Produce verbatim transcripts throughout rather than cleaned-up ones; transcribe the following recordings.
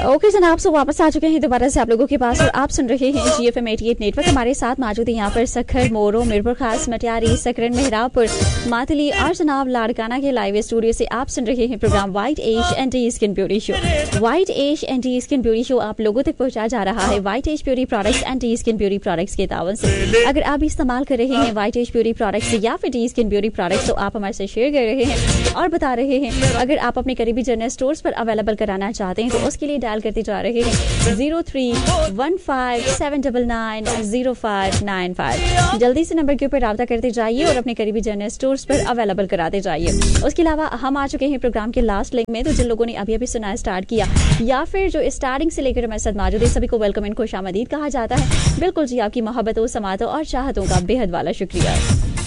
Okay जनाब, सो वापस आ चुके हैं दोबारा से आप लोगों के पास और आप सुन रहे हैं जी F M eighty eight network. हमारे साथ मौजूद है यहाँ पर सखर, मोरो, मिरपुर खास, मटियारी, सकरन, मेहरापुर, मातली और जनाब लाड़काना के लाइव स्टूडियो से आप सुन रहे हैं programme white as anti skin beauty show. White as anti skin beauty show आप लोगों तक पहुंचाया जा रहा है white as beauty products anti skin beauty products के तावन से। अगर आप इस्तेमाल कर रहे हैं व्हाइट एज ब्यूटी प्रोडक्ट्स या फिर टी स्किन ब्यूटी प्रोडक्ट्स तो आप हमारे से शेयर कर रहे हैं और बता रहे हैं। अगर आप अपने करीबी जनरल स्टोर्स पर अवेलेबल कराना चाहते हैं तो उसके लिए डायल करते जा रहे हैं zero three one five seven double nine zero five nine five. जल्दी से नंबर के ऊपर राब्ता करते जाइए और अपने करीबी जनरल स्टोर्स पर अवेलेबल कराते जाइए। उसके अलावा हम आ चुके हैं प्रोग्राम के लास्ट लिंक में, तो जिन लोगों ने अभी अभी सुना स्टार्ट किया या फिर जो स्टार्टिंग से लेकर हमारे साथ मौजूद है सभी को वेलकम एंड खुशामदीद कहा जाता है। बिल्कुल जी, आपकी मोहब्बतों, समातों और चाहतों का बेहद वाला शुक्रिया।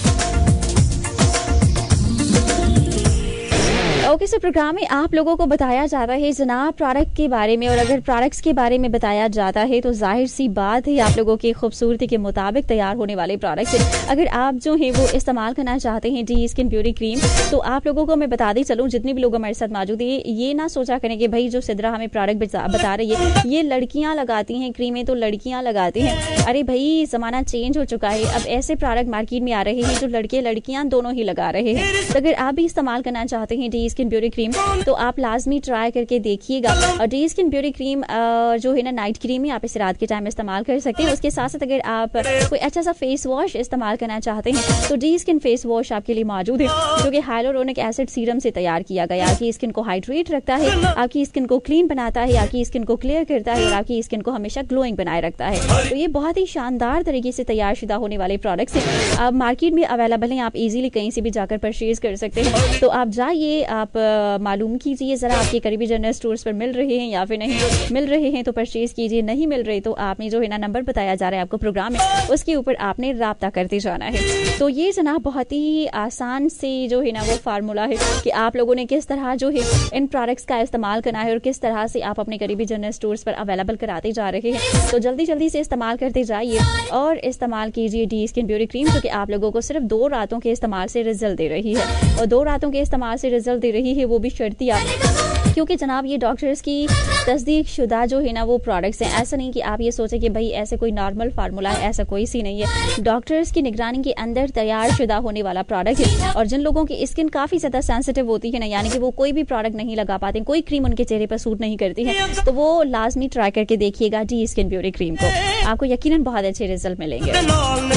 ओके सर, प्रोग्राम में आप लोगों को बताया जाता है जनाब प्रोडक्ट के बारे में, और अगर प्रोडक्ट्स के बारे में बताया जाता है तो जाहिर सी बात है आप लोगों की खूबसूरती के मुताबिक तैयार होने वाले प्रोडक्ट्स हैं। अगर आप जो है वो इस्तेमाल करना चाहते हैं डी स्किन ब्यूटी क्रीम, तो आप लोगों को मैं बता दी चलूँ, जितने भी लोग हमारे साथ मौजूद है ये ना सोचा करें कि भाई जो सिद्रा हमें प्रोडक्ट बता रही है ये लड़कियाँ लगाती हैं क्रीमें, तो लड़कियाँ लगाती हैं। अरे भाई ज़माना चेंज हो चुका है, अब ऐसे प्रोडक्ट मार्केट में आ रहे हैं जो लड़के लड़कियाँ दोनों ही लगा रहे हैं। तो अगर आप भी इस्तेमाल करना चाहते हैं डी स्किन ब्यूटी क्रीम तो आप लाजमी ट्राई करके देखिएगा। और डी स्किन ब्यूटी क्रीम जो है ना नाइट क्रीम ही आप इसे रात के टाइम इस्तेमाल कर सकते हैं। उसके साथ साथ अगर आप कोई अच्छा सा फेस वॉश इस्तेमाल करना चाहते हैं तो डी स्किन फेस वॉश आपके लिए मौजूद है, जो कि हाइलोरोनिक एसिड सीरम से तैयार किया गया। आपकी स्किन को हाइड्रेट रखता है, आपकी स्किन को क्लीन बनाता है, आपकी स्किन को क्लियर करता है और आपकी स्किन को हमेशा ग्लोइंग बनाए रखता है। तो ये बहुत ही शानदार तरीके से तैयार शुदा होने वाले प्रोडक्ट्स हैं, आप मार्केट में अवेलेबल हैं, आप इजीली कहीं से भी जाकर परचेज कर सकते हैं। तो आप जाइए, आप मालूम कीजिए जरा आपके करीबी जनरल स्टोर्स पर मिल रहे हैं या फिर नहीं मिल रहे हैं तो परचेज कीजिए, नहीं मिल रहे तो आपने जो है ना नंबर बताया जा रहा है आपको प्रोग्राम में उसके ऊपर आपने राब्ता करते जाना है। तो ये जनाब बहुत ही आसान से जो है ना वो फार्मूला है कि आप लोगों ने किस तरह जो है इन प्रोडक्ट्स का इस्तेमाल करना है और किस तरह से आप अपने करीबी जनरल स्टोर्स पर अवेलेबल कराते जा रहे हैं। तो जल्दी जल्दी से इस्तेमाल करते जाइए और इस्तेमाल कीजिए डी स्किन ब्यूटी क्रीम, जो कि आप लोगों को सिर्फ दो रातों के इस्तेमाल से रिजल्ट दे रही है। और दो रातों के इस्तेमाल से रिजल्ट दे रही है वो भी शर्तिया, क्योंकि जनाब ये डॉक्टर्स की तस्दीक शुदा जो है ना वो प्रोडक्ट्स हैं। ऐसा नहीं कि आप ये सोचें कि भाई ऐसे कोई नॉर्मल फार्मूला है, ऐसा कोई सी नहीं है। डॉक्टर्स की निगरानी के अंदर तैयार शुदा होने वाला प्रोडक्ट है। और जिन लोगों की स्किन काफ़ी ज़्यादा सेंसिटिव होती है ना, यानी कि वो कोई भी प्रोडक्ट नहीं लगा पाते, कोई क्रीम उनके चेहरे पर सूट नहीं करती है, तो वो लाजमी ट्राई करके देखिएगा डी स्किन ब्यूटी क्रीम को, आपको यकीनन बहुत अच्छे रिजल्ट मिलेंगे।